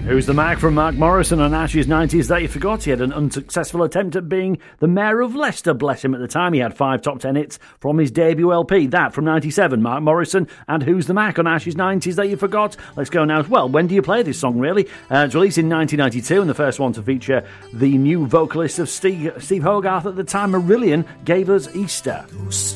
Who's the Mac from Mark Morrison on Ash's 90s That You Forgot. He had an unsuccessful attempt at being the mayor of Leicester, bless him. At the time, he had 5 top 10 hits from his debut LP. That from 97, Mark Morrison and Who's the Mac on Ash's 90s That You Forgot. Let's go now. Well, when do you play this song, really? It's released in 1992, and the first one to feature the new vocalist of Steve Hogarth at the time, Marillion, gave us Easter.